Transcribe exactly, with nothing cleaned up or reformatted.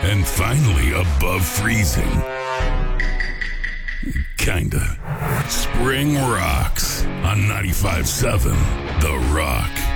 and finally above freezing. Kinda. Spring rocks on ninety-five seven The Rock.